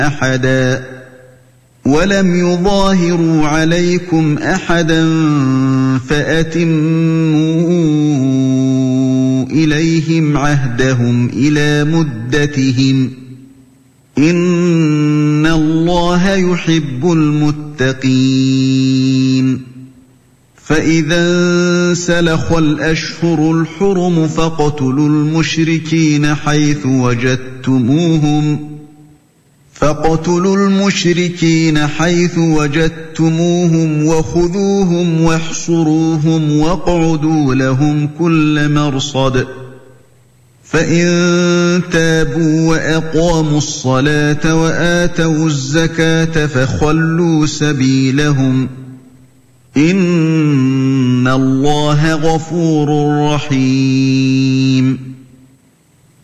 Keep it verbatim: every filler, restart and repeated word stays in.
أحدا ولم يظاهروا عليكم أحدا فأتموا إليهم عهدهم إلى مدتهم إن الله يحب المتقين فإذا انسلخ الأشهر الحرم فاقتلوا المشركين حيث وجدتموهم فاقتلوا المشركين حيث وجدتموهم وخذوهم واحصروهم واقعدوا لهم كل مرصد فإن تابوا وأقاموا الصلاة وآتوا الزكاة فخلوا سبيلهم إن الله غفور رحيم